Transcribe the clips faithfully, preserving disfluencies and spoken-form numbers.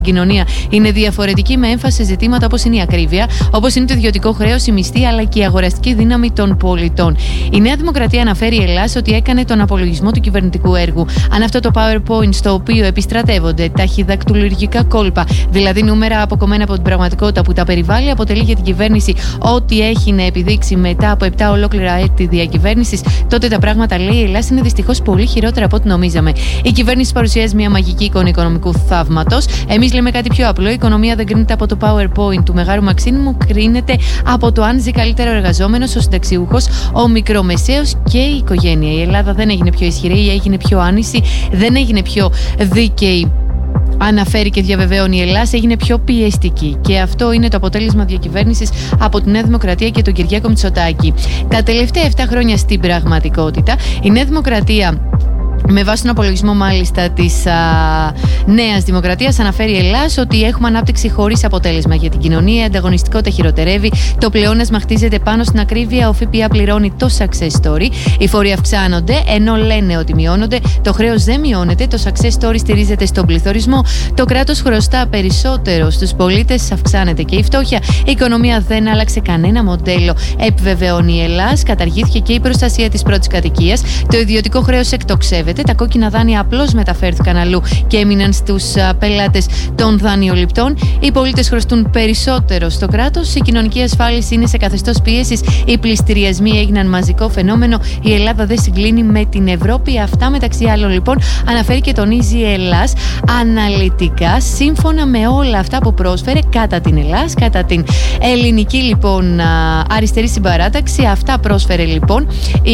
κοινωνία είναι διαφορετική, με έμφαση σε ζητήματα όπως είναι η ακρίβεια, όπως είναι το ιδιωτικό χρέος, η μισθή αλλά και η αγοραστική δύναμη των πολιτών. Η Νέα Δημοκρατία αναφέρει η Ελλάς ότι έκανε τον απολογισμό του κυβερνητικού έργου. Αν αυτό το PowerPoint στο οποίο επιστρατεύονται ταχυδακτυλουργικά κόλπα, δηλαδή νούμερα αποκομμένα από την πραγματικότητα που τα περιβάλλει, αποτελεί για την κυβέρνηση ό,τι έχει να επιδείξει μετά από επτά ολόκληρα έτη διακυβέρνησης, τότε τα πράγματα, λέει, η Ελλάς είναι δυστυχώς πολύ χειρότερα από ό,τι νομίζαμε. Η κυβέρνηση παρουσιάζει μια μαγική εικόνα οικονομικού θαύματος. Εμείς λέμε κάτι πιο απλό. Η οικονομία δεν κρίνεται από το PowerPoint του Μεγάρου Μαξίμου, κρίνεται από το αν ζει καλύτερα ο εργαζόμενος, ο συνταξιούχος, ο μικρομεσαίος και η οικογένεια. Η Ελλάδα δεν έγινε πιο ισχυρή, έγινε πιο άνηση, δεν έγινε πιο δίκαιη. Αναφέρει και διαβεβαίωνει η Ελλάς, έγινε πιο πιεστική. Και αυτό είναι το αποτέλεσμα διακυβέρνησης από τη Νέα Δημοκρατία και τον Κυριάκο Μητσοτάκη. Τα τελευταία επτά χρόνια στην πραγματικότητα, η Νέα Δημοκρατία, με βάση τον απολογισμό μάλιστα της α, Νέας Δημοκρατίας, αναφέρει η Ελλάς ότι έχουμε ανάπτυξη χωρίς αποτέλεσμα για την κοινωνία, η ανταγωνιστικότητα χειροτερεύει, το πλεόνασμα χτίζεται πάνω στην ακρίβεια, ο ΦΠΑ πληρώνει το success story, οι φόροι αυξάνονται ενώ λένε ότι μειώνονται, το χρέος δεν μειώνεται, το success story στηρίζεται στον πληθωρισμό, το κράτος χρωστά περισσότερο στους πολίτες, αυξάνεται και η φτώχεια, η οικονομία δεν άλλαξε κανένα μοντέλο, επιβεβαιώνει η Ελλάς, καταργήθηκε και η προστασία της πρώτης κατοικίας, το ιδιωτικό χρέος εκτοξεύεται. Τα κόκκινα δάνεια απλώς μεταφέρθηκαν αλλού και έμειναν στους πελάτες των δανειοληπτών. Οι πολίτες χρωστούν περισσότερο στο κράτος. Η κοινωνική ασφάλιση είναι σε καθεστώς πίεσης. Οι πληστηριασμοί έγιναν μαζικό φαινόμενο. Η Ελλάδα δεν συγκλίνει με την Ευρώπη. Αυτά μεταξύ άλλων λοιπόν αναφέρει και τονίζει η Ελλάς αναλυτικά, σύμφωνα με όλα αυτά που πρόσφερε κατά την Ελλάς, κατά την ελληνική λοιπόν αριστερή συμπαράταξη. Αυτά πρόσφερε λοιπόν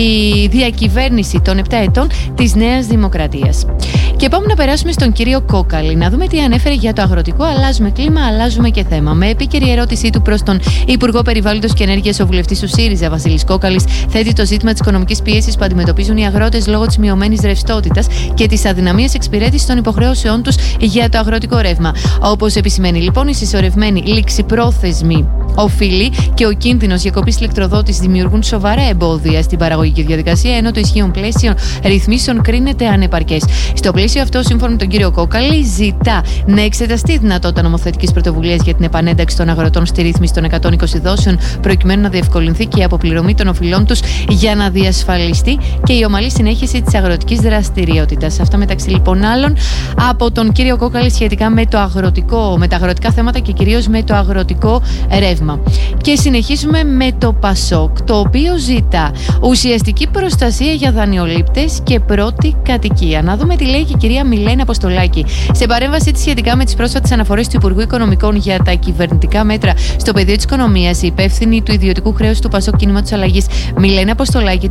η διακυβέρνηση των επτά ετών της Νέας Δημοκρατίας. Και πάμε να περάσουμε στον κύριο Κόκαλη, να δούμε τι ανέφερε για το αγροτικό. Αλλάζουμε κλίμα, αλλάζουμε και θέμα. Με επίκαιρη ερώτησή του προς τον Υπουργό Περιβάλλοντος και Ενέργειας, ο βουλευτής του ΣΥΡΙΖΑ, Βασίλης Κόκαλης, θέτει το ζήτημα της οικονομικής πίεσης που αντιμετωπίζουν οι αγρότες λόγω της μειωμένης ρευστότητας και της αδυναμίας εξυπηρέτησης των υποχρεώσεών τους για το αγροτικό ρεύμα. Όπως επισημαίνει λοιπόν, η συσσωρευμένη ληξιπρόθεσμη οφείλει και ο κίνδυνος διακοπής ηλεκτροδότησης δημιουργούν σοβαρά εμπόδια στην παραγωγική διαδικασία, ενώ το ισχύον πλαίσιο ρυθμίσεων κρίνεται ανεπαρκές. Στο πλαίσιο αυτό, σύμφωνα με τον κύριο Κόκαλη, ζητά να εξεταστεί η δυνατότητα νομοθετικής πρωτοβουλίας για την επανένταξη των αγροτών στη ρύθμιση των εκατόν είκοσι δόσεων, προκειμένου να διευκολυνθεί και η αποπληρωμή των οφειλών τους για να διασφαλιστεί και η ομαλή συνέχιση της αγροτικής δραστηριότητας. Αυτά μεταξύ λοιπόν άλλων από τον κύριο Κόκαλη σχετικά με, το αγροτικό, με τα αγροτικά θέματα και κυρίως με το αγροτικό ρεύμα. Και συνεχίζουμε με το ΠΑΣΟΚ, το οποίο ζητά ουσιαστική προστασία για δανειολήπτες και πρώτη κατοικία. Να δούμε τι λέει και η κυρία Μιλένα Αποστολάκη. Σε παρέμβασή της σχετικά με τις πρόσφατες αναφορές του Υπουργού Οικονομικών για τα κυβερνητικά μέτρα στο πεδίο της οικονομίας, η υπεύθυνη του ιδιωτικού χρέους του ΠΑΣΟΚ Κίνηματος Αλλαγής, Μιλένα Αποστολάκη,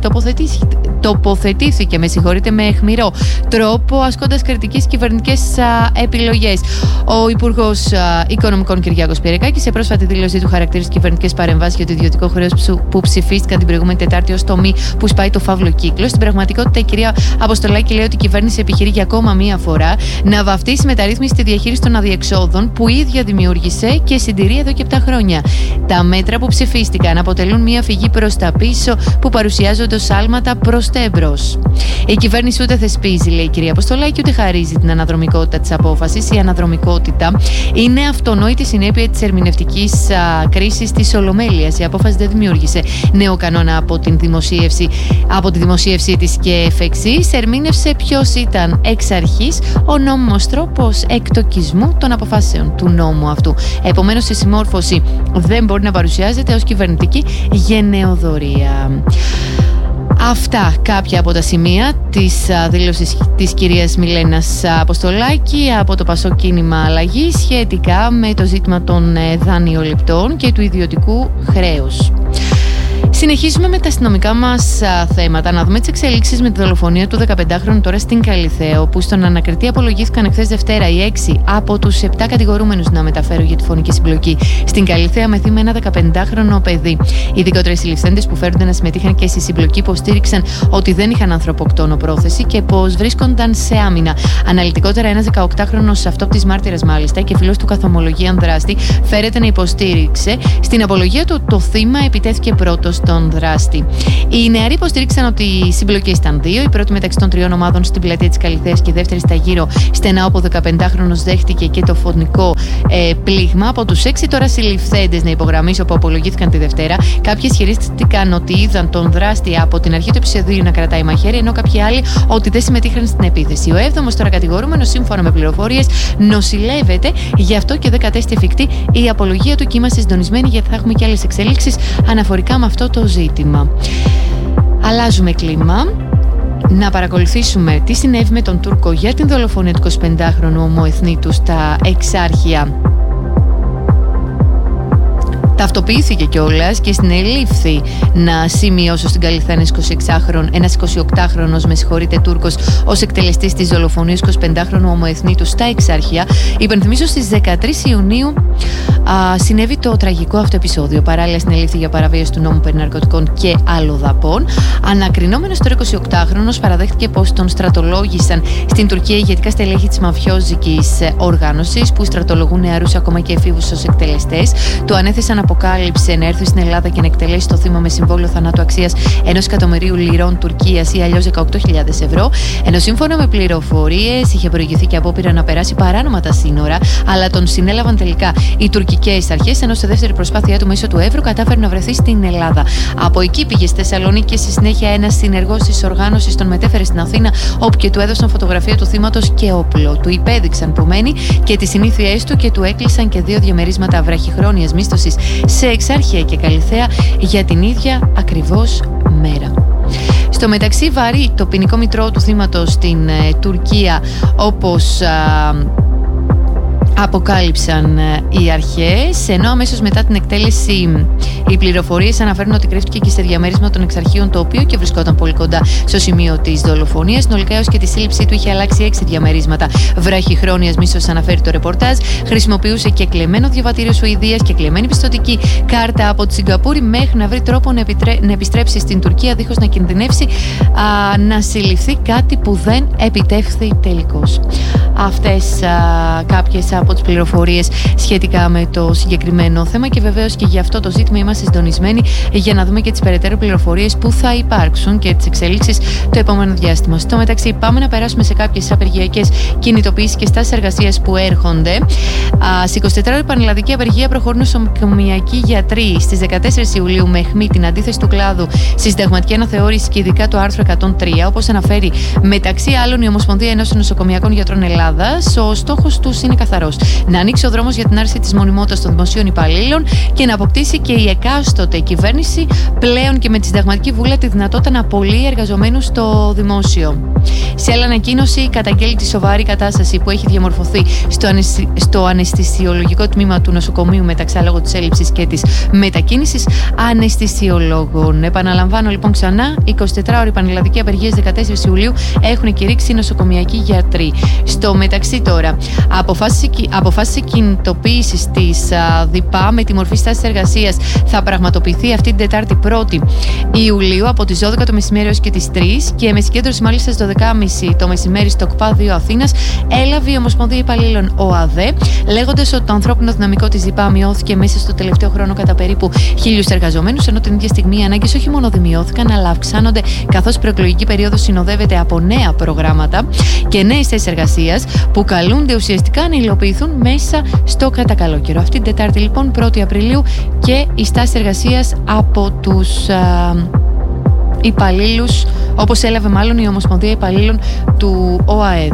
τοποθετήθηκε με συγχωρείτε, με αιχμηρό τρόπο, ασκώντας κριτικές κυβερνητικές επιλογές. Ο Υπουργός Οικονομικών Κυριάκος Πυρεκάκης, σε πρόσφατη δήλωσή του, χαρακτήρισε κυβερνητικές παρεμβάσεις για το ιδιωτικό χρέος που ψηφίστηκαν την προηγούμενη Τετάρτη ως τομή που σπάει το φαύλο κύκλο. Στην πραγματικότητα, η κυρία Αποστολάκη λέει ότι η κυβέρνηση επιχειρεί για ακόμα μία φορά να βαφτίσει μεταρρύθμιση στη διαχείριση των αδιεξόδων που η ίδια δημιούργησε και συντηρεί εδώ και επτά χρόνια. Τα μέτρα που ψηφίστηκαν αποτελούν μία φυγή προς τα πίσω που παρουσιάζονται ως άλματα προς τα εμπρός. Η κυβέρνηση ούτε θεσπίζει, λέει η κυρία Αποστολάκη, ούτε χαρίζει την αναδρομικότητα της απόφασης. Η αναδρομικότητα είναι αυτονόητη συνέπεια της ερμηνευτικής κρίσης της Ολομέλειας. Η απόφαση δεν δημιούργησε νέο κανόνα από, την δημοσίευση, από τη δημοσίευσή της και εφ' εξής. Ερμήνευσε ποιος ήταν εξ αρχής ο νόμιμος τρόπος εκτοκισμού των αποφάσεων του νόμου αυτού. Επομένως, η συμμόρφωση δεν μπορεί να παρουσιάζεται ως κυβερνητική γενεοδορία. Αυτά κάποια από τα σημεία της δήλωσης της κυρίας Μιλένας Αποστολάκη από το ΠΑΣΟΚ Κίνημα Αλλαγής σχετικά με το ζήτημα των δανειοληπτών και του ιδιωτικού χρέους. Συνεχίζουμε με τα αστυνομικά μας α, θέματα. Να δούμε τις εξελίξεις με τη δολοφονία του δεκαπεντάχρονου τώρα στην Καλιθέα, όπου στον ανακριτή απολογήθηκαν εχθές Δευτέρα οι έξι από τους επτά κατηγορούμενους να μεταφέρουν για τη φωνική συμπλοκή στην Καλιθέα με θύμα ένα δεκαπεντάχρονο παιδί. Ειδικότερα οι συλληφθέντες που φέρονται να συμμετείχαν και στη συμπλοκή υποστήριξαν ότι δεν είχαν ανθρωποκτόνο πρόθεση και πως βρίσκονταν σε άμυνα. Αναλυτικότερα, ένας δεκαοκτάχρονος αυτόπτης μάρτυρας μάλιστα και φίλος του καθομολογίαν δράστη φέρεται να υποστήριξε στην απολογία του το θύμα επιτέθηκε πρώτο θύματος τον δράστη. Οι νεαροί υποστήριξαν ότι οι συμπλοκές ήταν δύο. Η πρώτη μεταξύ των τριών ομάδων στην πλατεία της Καλιθέας και η δεύτερη στα γύρω στενά, όπου ο δεκαπεντάχρονος δέχτηκε και το φωνικό ε, πλήγμα. Από τους έξι τώρα συλληφθέντες, να υπογραμμίσω, που απολογήθηκαν τη Δευτέρα, κάποιοι ισχυρίστηκαν ότι είδαν τον δράστη από την αρχή του επεισοδίου να κρατάει μαχαίρι, ενώ κάποιοι άλλοι ότι δεν συμμετείχαν στην επίθεση. Ο έβδομος τώρα κατηγορούμενος, σύμφωνα με πληροφορίες, νοσηλεύεται, γι' αυτό και δεν κατέστη εφικτή η απολογία του και είμαστε συντονισμένοι γιατί θα έχουμε και άλλες εξέλιξεις αναφορικά με αυτό το ζήτημα. Αλλάζουμε κλίμα. Να παρακολουθήσουμε τι συνέβη με τον Τούρκο για την δολοφονία του εικοσιπεντάχρονου ομοεθνήτου στα Εξάρχεια. Ταυτοποιήθηκε κιόλας και συνελήφθη, να σημειώσω στην Καλιθέα, ένας εικοσιεξάχρονος, ένας εικοσιοκτάχρονος, με συγχωρείτε, Τούρκος, ως εκτελεστής της δολοφονίας εικοσιπεντάχρονου ομοεθνήτου στα Εξάρχεια. Υπενθυμίζω στις δεκατρείς Ιουνίου α, συνέβη το τραγικό αυτό επεισόδιο. Παράλληλα, συνελήφθη για παραβίαση του νόμου περί ναρκωτικών και αλλοδαπών. Ανακρινόμενος τώρα εικοσιοκτάχρονος παραδέχτηκε πως τον στρατολόγησαν στην Τουρκία ηγετικά στελέχη της μαφιόζικης οργάνωσης που στρατολογούν νεαρούς ακόμα και εφήβους ως εκτελεστές. Του ανέθεσαν αποκάλυψε να έρθει στην Ελλάδα και να εκτελέσει το θύμα με συμβόλαιο θανάτου αξίας ενός εκατομμυρίου λιρών Τουρκίας ή αλλιώς δεκαοκτώ χιλιάδες ευρώ. Ενώ σύμφωνα με πληροφορίες είχε προηγηθεί και απόπειρα να περάσει παράνομα τα σύνορα, αλλά τον συνέλαβαν τελικά οι τουρκικές αρχές, ενώ σε δεύτερη προσπάθειά του μέσω του Εύρου κατάφερε να βρεθεί στην Ελλάδα. Από εκεί πήγε στη Θεσσαλονίκη και στη συνέχεια ένας συνεργός της οργάνωσης τον μετέφερε στην Αθήνα, όπου και του έδωσαν φωτογραφία του θύματος και όπλο. Του υπέδειξαν που μένει και τις συνήθειές του και του έκλεισαν και δύο διαμερίσματα βραχυχρόνιας μίσθωσης σε Εξάρχεια και Καλιθέα για την ίδια ακριβώς μέρα. Στο μεταξύ, βαρύ το ποινικό μητρό του θύματος στην ε, Τουρκία, όπως α, αποκάλυψαν οι αρχές, ενώ αμέσως μετά την εκτέλεση οι πληροφορίες αναφέρουν ότι κρύφτηκε και σε διαμέρισμα των Εξαρχείων, το οποίο και βρισκόταν πολύ κοντά στο σημείο της δολοφονίας. Συνολικά έως και τη σύλληψή του είχε αλλάξει έξι διαμερίσματα βραχυχρόνιας μίσθωσης, αναφέρει το ρεπορτάζ. Χρησιμοποιούσε και κλεμμένο διαβατήριο Σουηδίας και κλεμμένη πιστωτική κάρτα από τη Σιγκαπούρη μέχρι να βρει τρόπο να, επιτρέ... να επιστρέψει στην Τουρκία δίχως να κινδυνεύσει α, να συλληφθεί, κάτι που δεν επιτεύχθη τελικώς. Αυτές α, κάποιες από τις πληροφορίες σχετικά με το συγκεκριμένο θέμα, και βεβαίως και για αυτό το ζήτημα είμαστε συντονισμένοι για να δούμε και τις περαιτέρω πληροφορίες που θα υπάρξουν και τις εξελίξεις το επόμενο διάστημα. Στο μεταξύ, πάμε να περάσουμε σε κάποιες απεργιακές κινητοποιήσεις και στάσεις εργασίας που έρχονται. Στην εικοσιτετράωρη πανελλαδική απεργία προχωρούν νοσοκομιακοί γιατροί στις δεκατέσσερις Ιουλίου με αιχμή την αντίθεση του κλάδου στη συνταγματική αναθεώρηση και ειδικά το άρθρο εκατόν τρία, όπως αναφέρει μεταξύ άλλων η Ομοσπονδία Ενώσεων Νοσοκομιακών Γιατρών Ελλάδας. Ο στόχος τους είναι καθαρός: να ανοίξει ο δρόμος για την άρση της μονιμότητας των δημοσίων υπαλλήλων και να αποκτήσει και η εκάστοτε κυβέρνηση πλέον και με τη συνταγματική βούλα τη δυνατότητα να απολύει εργαζομένους στο δημόσιο. Σε άλλη ανακοίνωση, καταγγέλει τη σοβαρή κατάσταση που έχει διαμορφωθεί στο, ανεσθη... στο αναισθησιολογικό τμήμα του νοσοκομείου μεταξύ λόγω της έλλειψης και της μετακίνησης αναισθησιολόγων. Επαναλαμβάνω λοιπόν ξανά, εικοσιτετράωρη πανελλαδική απεργία δεκατέσσερις Ιουλίου έχουν κηρύξει οι νοσοκομιακοί γιατροί. Στο μεταξύ τώρα, αποφάσισε κινητοποίησης της ΔΥΠΑ με τη μορφή στάσης εργασίας θα πραγματοποιηθεί αυτή την Τετάρτη πρώτη Ιουλίου από τις δώδεκα το μεσημέρι έως και τις τρεις, και με συγκέντρωση μάλιστα στις δώδεκα και μισή το μεσημέρι στο ΚΠΑ δύο Αθήνας έλαβε η Ομοσπονδία Υπαλλήλων ΟΑΔΕ, λέγοντας ότι το ανθρώπινο δυναμικό της ΔΥΠΑ μειώθηκε μέσα στο τελευταίο χρόνο κατά περίπου χίλιους εργαζομένους, ενώ την ίδια στιγμή οι ανάγκες όχι μόνο δημιώθηκαν αλλά αυξάνονται, καθώς η προεκλογική περίοδος συνοδεύεται από νέα προγράμματα και νέες θέσεις εργασίας που καλούνται ουσιαστικά να υλοποιηθούν μέσα στο κατά καλό καιρό. Αυτή την Τετάρτη λοιπόν πρώτη Απριλίου και η στάση εργασίας από τους α, υπαλλήλους, όπως έλαβε μάλλον η Ομοσπονδία Υπαλλήλων του ΟΑΕΔ.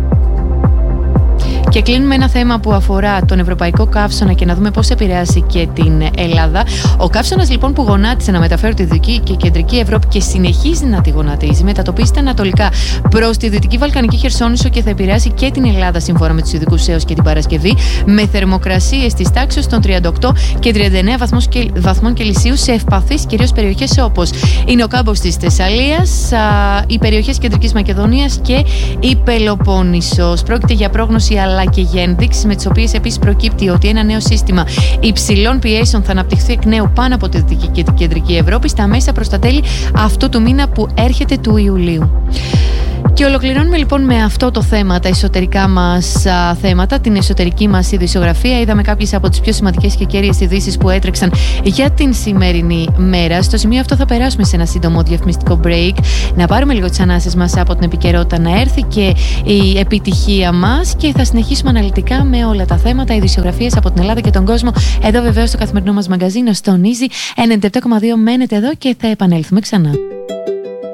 Και κλείνουμε ένα θέμα που αφορά τον ευρωπαϊκό καύσωνα και να δούμε πώς επηρεάσει και την Ελλάδα. Ο καύσωνας λοιπόν που γονάτισε να μεταφέρει τη Δυτική και Κεντρική Ευρώπη και συνεχίζει να τη γονατίζει, μετατοπίζεται ανατολικά προς τη Δυτική Βαλκανική Χερσόνησο και θα επηρεάσει και την Ελλάδα σύμφωνα με τους ειδικούς έως και την Παρασκευή, με θερμοκρασίες της τάξης των τριάντα οκτώ και τριάντα εννέα βαθμών Κελσίου σε ευπαθείς κυρίως περιοχές όπως είναι ο κάμπος της Θεσσαλίας, οι περιοχές Κεντρικής Μακεδονίας και η Πελοπόννησος. Πρόκειται για πρόγνωση αλλά και για ενδείξεις με τις οποίες επίσης προκύπτει ότι ένα νέο σύστημα υψηλών πιέσεων θα αναπτυχθεί εκ νέου πάνω από τη Δυτική και την Κεντρική Ευρώπη στα μέσα προς τα τέλη αυτού του μήνα που έρχεται του Ιουλίου. Και ολοκληρώνουμε λοιπόν με αυτό το θέμα, τα εσωτερικά μας α, θέματα, την εσωτερική μας ειδησιογραφία. Είδαμε κάποιες από τις πιο σημαντικές και κέρυες ειδήσεις που έτρεξαν για την σημερινή μέρα. Στο σημείο αυτό θα περάσουμε σε ένα σύντομο διαφημιστικό break, να πάρουμε λίγο τις ανάσες μας από την επικαιρότητα, να έρθει και η επιτυχία μας και θα συνεχίσουμε αναλυτικά με όλα τα θέματα, ειδησιογραφίες από την Ελλάδα και τον κόσμο. Εδώ βεβαίως στο καθημερινό μας μαγκαζίνο, στον Easy ενενήντα επτά κόμμα δύο. Μένετε εδώ και θα επανέλθουμε ξανά.